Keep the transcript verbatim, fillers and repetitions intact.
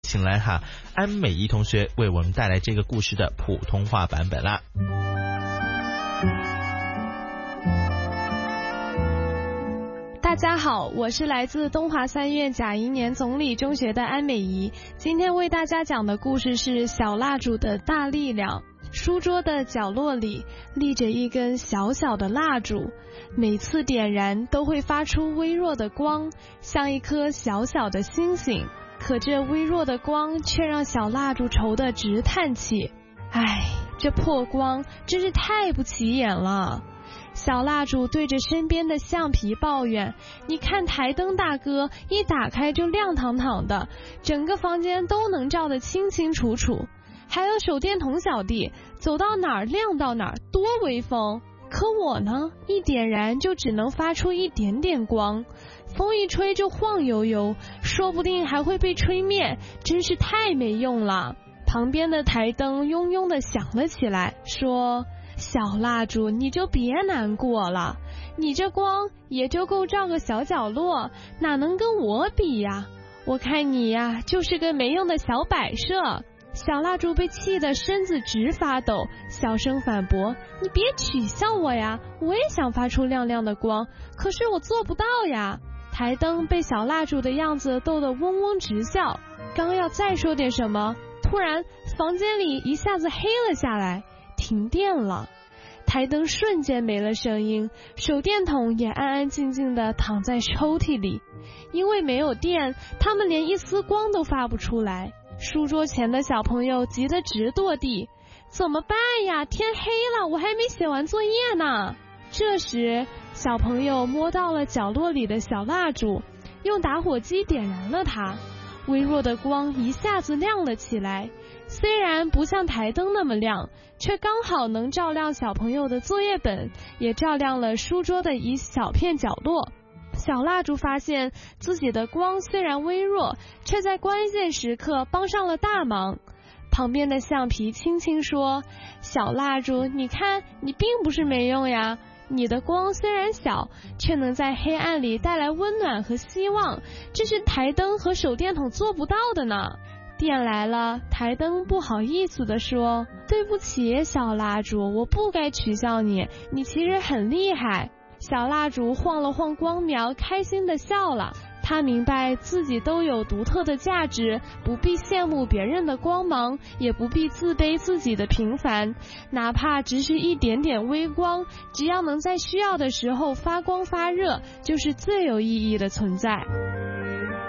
请来哈安美仪同学为我们带来这个故事的普通话版本啦。 大家好，我是来自东华三院甲寅年总理中学的安美仪，今天为大家讲的故事是小蜡烛的大力量。书桌的角落里立着一根小小的蜡烛，每次点燃都会发出微弱的光，像一颗小小的星星。可这微弱的光却让小蜡烛愁得直叹气，唉，这破光真是太不起眼了。小蜡烛对着身边的橡皮抱怨，你看台灯大哥一打开就亮堂堂的，整个房间都能照得清清楚楚，还有手电筒小弟走到哪儿亮到哪儿，多威风。可我呢，一点燃就只能发出一点点光，风一吹就晃悠悠，说不定还会被吹灭，真是太没用了。旁边的台灯嗡嗡地响了起来，说，小蜡烛你就别难过了，你这光也就够照个小角落，哪能跟我比呀？我看你呀就是个没用的小摆设。小蜡烛被气得身子直发抖，小声反驳，你别取笑我呀，我也想发出亮亮的光，可是我做不到呀。台灯被小蜡烛的样子逗得嗡嗡直笑，刚要再说点什么，突然房间里一下子黑了下来，停电了。台灯瞬间没了声音，手电筒也安安静静地躺在抽屉里，因为没有电，他们连一丝光都发不出来。书桌前的小朋友急得直跺地，怎么办呀？天黑了，我还没写完作业呢。这时小朋友摸到了角落里的小蜡烛，用打火机点燃了它，微弱的光一下子亮了起来，虽然不像台灯那么亮，却刚好能照亮小朋友的作业本，也照亮了书桌的一小片角落。小蜡烛发现自己的光虽然微弱，却在关键时刻帮上了大忙。旁边的橡皮轻轻说，小蜡烛你看你并不是没用呀，你的光虽然小，却能在黑暗里带来温暖和希望，这是台灯和手电筒做不到的呢。电来了，台灯不好意思地说，对不起小蜡烛，我不该取笑你，你其实很厉害。小蜡烛晃了晃光苗，开心地笑了。他明白自己都有独特的价值，不必羡慕别人的光芒，也不必自卑自己的平凡，哪怕只是一点点微光，只要能在需要的时候发光发热，就是最有意义的存在。